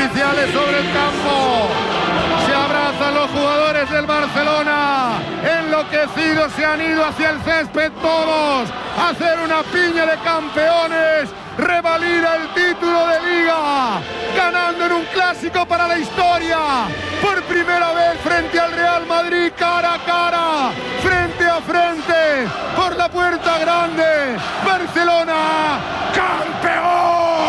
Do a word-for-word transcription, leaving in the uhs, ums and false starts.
oficiales sobre el campo. Se abrazan los jugadores del Barcelona. Enloquecidos se han ido hacia el césped todos a hacer una piña de campeones. Revalida el título de Liga, ganando en un clásico para la historia. Por primera vez frente al Real Madrid, cara a cara, frente a frente, por la puerta grande. Barcelona, campeón.